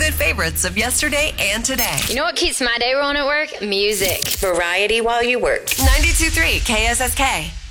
childhood favorites of yesterday and today. You know what keeps my day rolling at work? Music. Variety while you work. 92.3 KSSK.